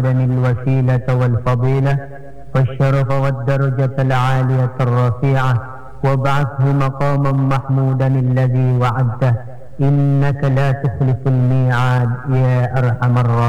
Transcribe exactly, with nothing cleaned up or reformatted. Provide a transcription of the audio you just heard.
الوسيلة والفضيلة والشرف والدرجة العالية الرفيعة وابعثه مقاما محمودا الذي وعدته إنك لا تخلف الميعاد يا أرحم الراحمين.